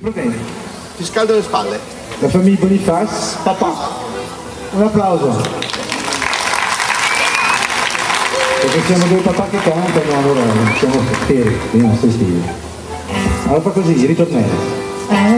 problemi? Ti scaldo le spalle. La famiglia Boniface? Papà. Un applauso. Perché siamo due papà che cantano, allora siamo feri, io non sto stile. Allora fa così, ritornello.